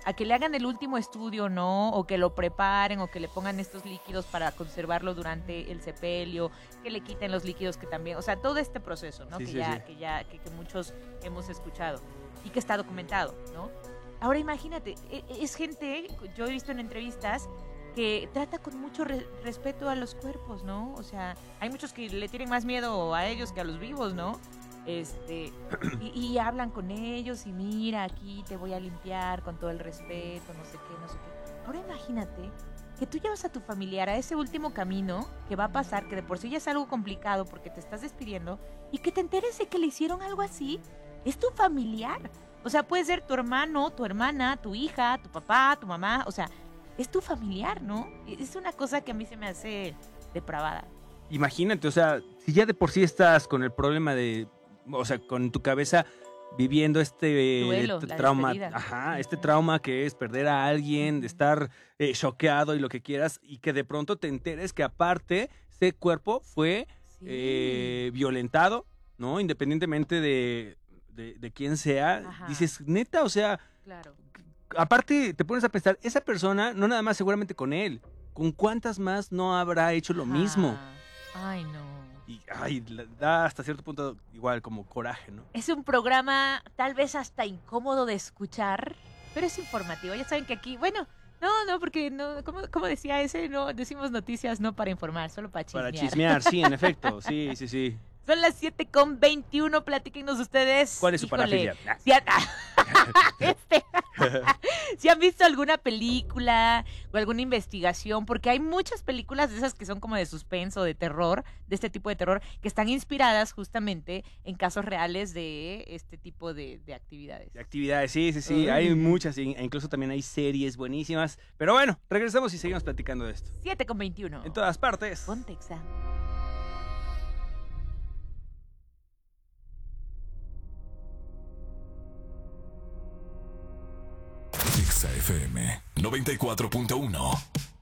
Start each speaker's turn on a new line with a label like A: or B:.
A: a que le hagan el último estudio, ¿no? O que lo preparen o que le pongan estos líquidos para conservarlo durante el sepelio, que le quiten los líquidos que también, o sea, todo este proceso, ¿no?
B: Sí,
A: que muchos hemos escuchado y que está documentado, ¿no? Ahora imagínate, es gente, yo he visto en entrevistas que trata con mucho respeto a los cuerpos, ¿no? O sea, hay muchos que le tienen más miedo a ellos que a los vivos, ¿no? Y hablan con ellos y mira, aquí te voy a limpiar con todo el respeto, no sé qué, no sé qué. Ahora imagínate que tú llevas a tu familiar a ese último camino que va a pasar, que de por sí ya es algo complicado porque te estás despidiendo, y que te enteres de que le hicieron algo así. Es tu familiar. O sea, puede ser tu hermano, tu hermana, tu hija, tu papá, tu mamá. O sea, es tu familiar, ¿no? Es una cosa que a mí se me hace depravada.
B: Imagínate, o sea, si ya de por sí estás con el problema de, o sea, con tu cabeza viviendo este
A: Duelo,
B: trauma,
A: despedida.
B: este trauma que es perder a alguien, de estar choqueado y lo que quieras, y que de pronto te enteres que aparte ese cuerpo fue violentado, ¿no? Independientemente de quién sea.
A: Ajá.
B: Dices, neta, o sea,
A: Claro.
B: aparte te pones a pensar, esa persona, no nada más seguramente con él, ¿con cuántas más no habrá hecho lo mismo?
A: Ay, no.
B: Y da hasta cierto punto igual como coraje, ¿no?
A: Es un programa tal vez hasta incómodo de escuchar, pero es informativo. Ya saben que aquí, bueno, no, porque no, ¿cómo decía ese? No decimos noticias no para informar, solo para chismear.
B: Para chismear, sí, en efecto, sí.
A: Son las 7:21, platíquenos ustedes.
B: ¿Cuál es su parafilia?
A: Si han visto alguna película o alguna investigación, porque hay muchas películas de esas que son como de suspenso, de terror, de este tipo de terror, que están inspiradas justamente en casos reales de este tipo de actividades.
B: De actividades, sí, hay muchas, e incluso también hay series buenísimas. Pero bueno, regresamos y seguimos platicando de esto.
A: 7:21.
B: En todas partes.
A: Ponte Exa.
C: Exa FM 94.1.